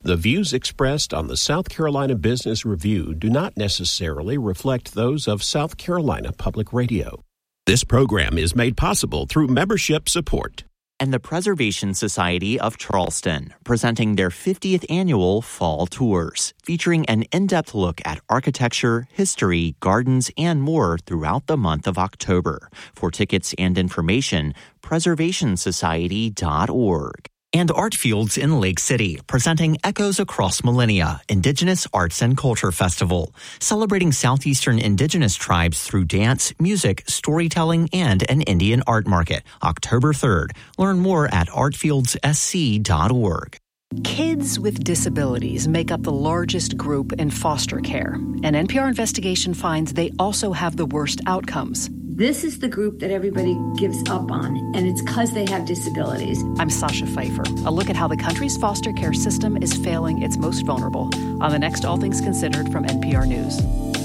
The views expressed on the South Carolina Business Review do not necessarily reflect those of South Carolina Public Radio. This program is made possible through membership support. And the Preservation Society of Charleston, presenting their 50th annual Fall Tours, featuring an in-depth look at architecture, history, gardens, and more throughout the month of October. For tickets and information, preservationsociety.org. And Artfields in Lake City, presenting Echoes Across Millennia, Indigenous Arts and Culture Festival, celebrating Southeastern Indigenous tribes through dance, music, storytelling, and an Indian art market, October 3rd. Learn more at artfieldssc.org. Kids with disabilities make up the largest group in foster care. An NPR investigation finds they also have the worst outcomes. This is the group that everybody gives up on, and it's because they have disabilities. I'm Sasha Pfeiffer. A look at how the country's foster care system is failing its most vulnerable on the next All Things Considered from NPR News.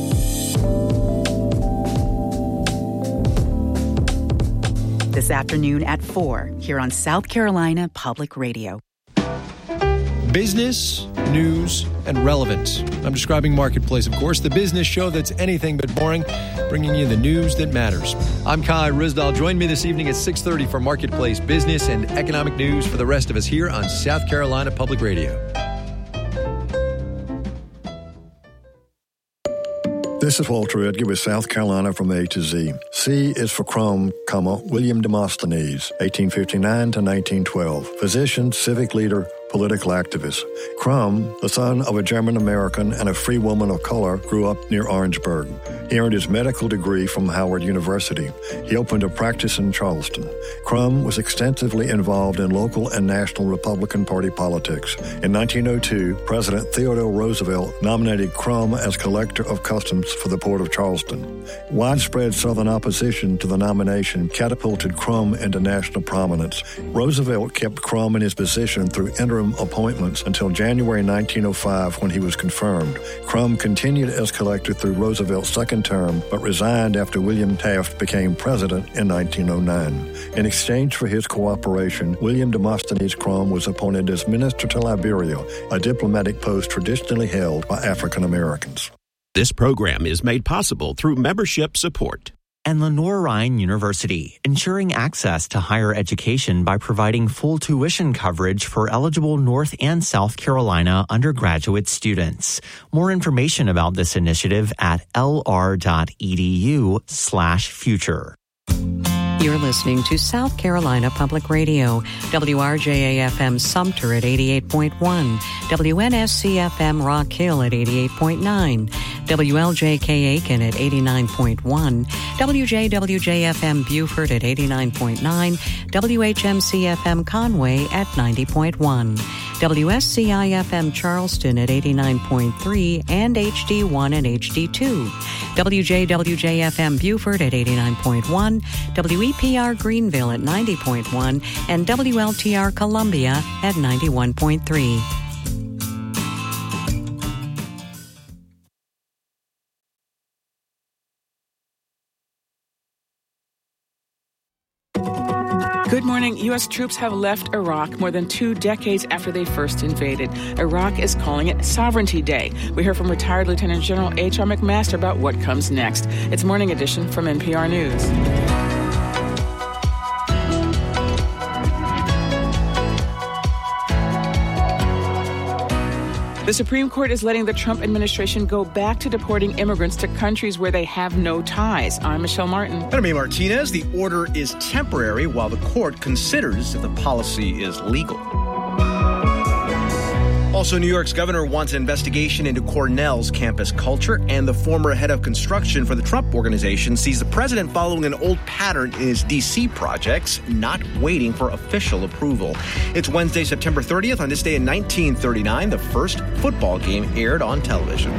This afternoon at 4 here on South Carolina Public Radio. Business, news, and relevance. I'm describing Marketplace, of course, the business show that's anything but boring, bringing you the news that matters. I'm Kai Rizdal. Join me this evening at 6:30 for Marketplace business and economic news for the rest of us here on South Carolina Public Radio. This is Walter Edgar with South Carolina from A to Z. C is for Crum, William Demosthenes, 1859 to 1912. Physician, civic leader, political activist. Crum, the son of a German-American and a free woman of color, grew up near Orangeburg. He earned his medical degree from Howard University. He opened a practice in Charleston. Crum was extensively involved in local and national Republican Party politics. In 1902, President Theodore Roosevelt nominated Crum as Collector of Customs for the Port of Charleston. Widespread Southern opposition to the nomination catapulted Crum into national prominence. Roosevelt kept Crum in his position through interim appointments until January 1905 when he was confirmed. Crum continued as collector through Roosevelt's second term, but resigned after William Taft became president in 1909. In exchange for his cooperation, William Demosthenes Crum was appointed as minister to Liberia, a diplomatic post traditionally held by African Americans. This program is made possible through membership support. And Lenore Ryan University, ensuring access to higher education by providing full tuition coverage for eligible North and South Carolina undergraduate students. More information about this initiative at lr.edu/future. You're listening to South Carolina Public Radio, WRJA-FM Sumter at 88.1, WNSC-FM Rock Hill at 88.9, WLJK Aiken at 89.1, WJWJ-FM Beaufort at 89.9, WHMC-FM Conway at 90.1, WSCI-FM Charleston at 89.3 and HD1 and HD2, WJWJ-FM Beaufort at 89.1, WEPR Greenville at 90.1, and WLTR Columbia at 91.3. Good morning. U.S. troops have left Iraq more than 2 decades after they first invaded. Iraq is calling it Sovereignty Day. We hear from retired Lieutenant General H.R. McMaster about what comes next. It's Morning Edition from NPR News. The Supreme Court is letting the Trump administration go back to deporting immigrants to countries where they have no ties. I'm Michelle Martin. And I'm A. Martinez. The order is temporary while the court considers if the policy is legal. Also, New York's governor wants an investigation into Cornell's campus culture, and the former head of construction for the Trump Organization sees the president following an old pattern in his D.C. projects, not waiting for official approval. It's Wednesday, September 30th. On this day in 1939, the first football game aired on television.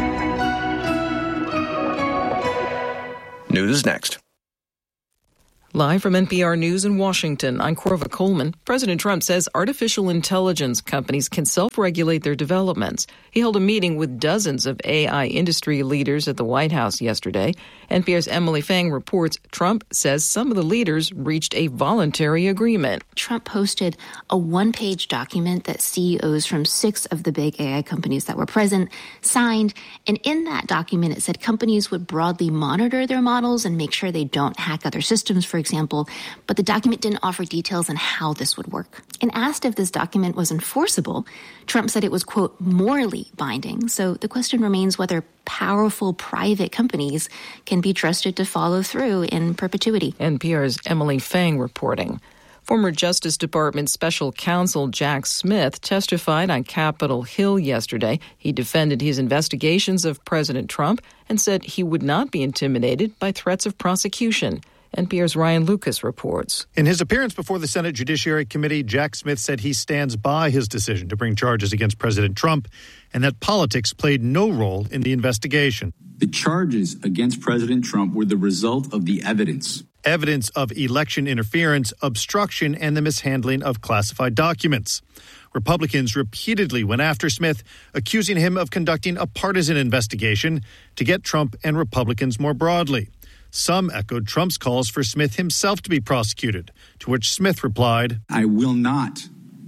News next. Live from NPR News in Washington, I'm Corva Coleman. President Trump says artificial intelligence companies can self-regulate their developments. He held a meeting with dozens of AI industry leaders at the White House yesterday. NPR's Emily Fang reports Trump says some of the leaders reached a voluntary agreement. Trump posted a one-page document that CEOs from 6 of the big AI companies that were present signed. And in that document, it said companies would broadly monitor their models and make sure they don't hack other systems, for example, but the document didn't offer details on how this would work. And asked if this document was enforceable, Trump said it was, quote, morally binding. So the question remains whether powerful private companies can be trusted to follow through in perpetuity. NPR's Emily Fang reporting. Former Justice Department Special Counsel Jack Smith testified on Capitol Hill yesterday. He defended his investigations of President Trump and said he would not be intimidated by threats of prosecution. NPR's Ryan Lucas reports. In his appearance before the Senate Judiciary Committee, Jack Smith said he stands by his decision to bring charges against President Trump and that politics played no role in the investigation. The charges against President Trump were the result of the evidence. Evidence of election interference, obstruction, and the mishandling of classified documents. Republicans repeatedly went after Smith, accusing him of conducting a partisan investigation to get Trump and Republicans more broadly. Some echoed Trump's calls for Smith himself to be prosecuted, to which Smith replied, I will not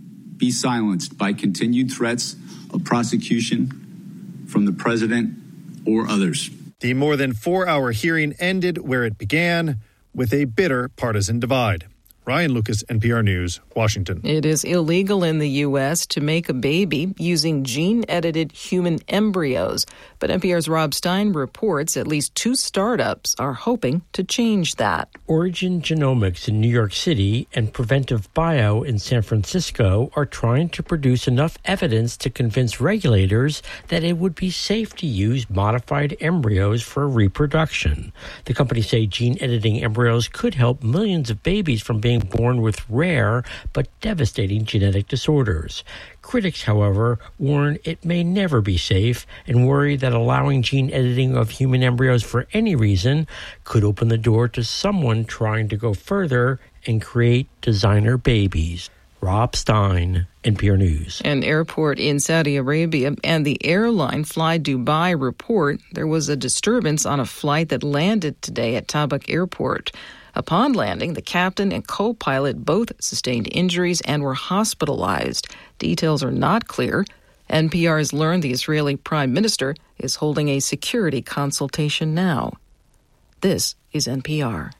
be silenced by continued threats of prosecution from the president or others. The more than 4-hour hearing ended where it began, with a bitter partisan divide. Ryan Lucas, NPR News, Washington. It is illegal in the U.S. to make a baby using gene-edited human embryos. But NPR's Rob Stein reports at least 2 startups are hoping to change that. Origin Genomics in New York City and Preventive Bio in San Francisco are trying to produce enough evidence to convince regulators that it would be safe to use modified embryos for reproduction. The companies say gene-editing embryos could help millions of babies from being born with rare but devastating genetic disorders. Critics, however, warn it may never be safe and worry that allowing gene editing of human embryos for any reason could open the door to someone trying to go further and create designer babies. Rob Stein, NPR News. An airport in Saudi Arabia and the airline Fly Dubai report there was a disturbance on a flight that landed today at Tabuk Airport. Upon landing, the captain and co-pilot both sustained injuries and were hospitalized. Details are not clear. NPR has learned the Israeli Prime Minister is holding a security consultation now. This is NPR.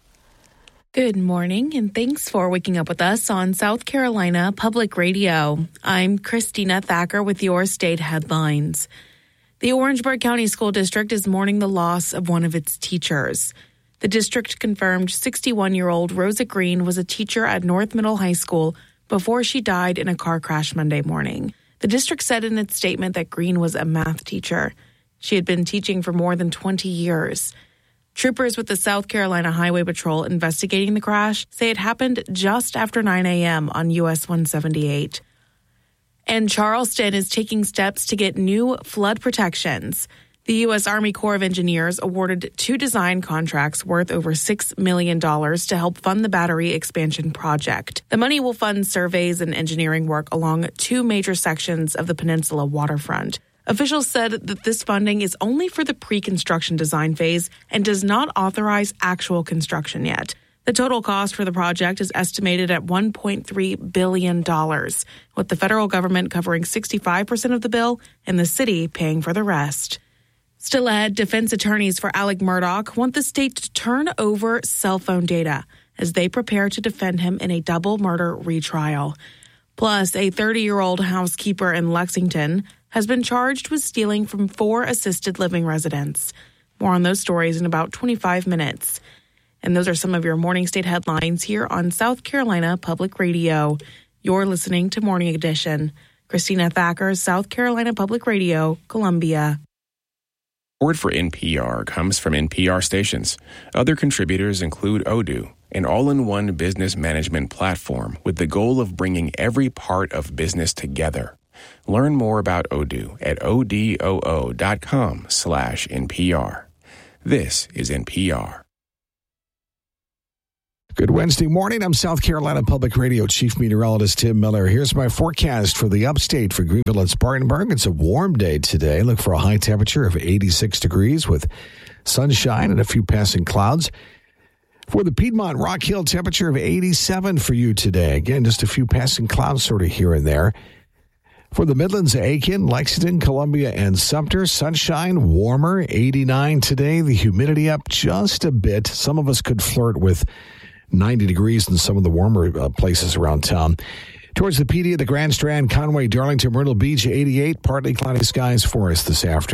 Good morning, and thanks for waking up with us on South Carolina Public Radio. I'm Christina Thacker with your state headlines. The Orangeburg County School District is mourning the loss of one of its teachers. The district confirmed 61-year-old Rosa Green was a teacher at North Middle High School before she died in a car crash Monday morning. The district said in its statement that Green was a math teacher. She had been teaching for more than 20 years. Troopers with the South Carolina Highway Patrol investigating the crash say it happened just after 9 a.m. on US 178. And Charleston is taking steps to get new flood protections. The U.S. Army Corps of Engineers awarded 2 design contracts worth over $6 million to help fund the battery expansion project. The money will fund surveys and engineering work along 2 major sections of the peninsula waterfront. Officials said that this funding is only for the pre-construction design phase and does not authorize actual construction yet. The total cost for the project is estimated at $1.3 billion, with the federal government covering 65% of the bill and the city paying for the rest. Still ahead, defense attorneys for Alec Murdaugh want the state to turn over cell phone data as they prepare to defend him in a double murder retrial. Plus, a 30-year-old housekeeper in Lexington has been charged with stealing from 4 assisted living residents. More on those stories in about 25 minutes. And those are some of your morning state headlines here on South Carolina Public Radio. You're listening to Morning Edition. Christina Thacker, South Carolina Public Radio, Columbia. Support for NPR comes from NPR stations. Other contributors include Odoo, an all-in-one business management platform with the goal of bringing every part of business together. Learn more about Odoo at odoo.com/NPR. This is NPR. Good Wednesday morning. I'm South Carolina Public Radio Chief Meteorologist Tim Miller. Here's my forecast for the upstate for Greenville and Spartanburg. It's a warm day today. Look for a high temperature of 86 degrees with sunshine and a few passing clouds. For the Piedmont Rock Hill, temperature of 87 for you today. Again, just a few passing clouds sort of here and there. For the Midlands, Aiken, Lexington, Columbia, and Sumter, sunshine, warmer, 89 today. The humidity up just a bit. Some of us could flirt with 90 degrees in some of the warmer places around town. Towards the PD of the Grand Strand, Conway, Darlington, Myrtle Beach, 88. Partly cloudy skies for us this afternoon.